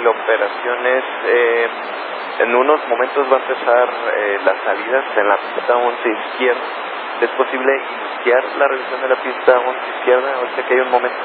la operación es, en unos momentos va a empezar las salidas en la pista 11 izquierda. ¿Es posible iniciar la revisión de la pista 11 izquierda? O sea que hay un momento.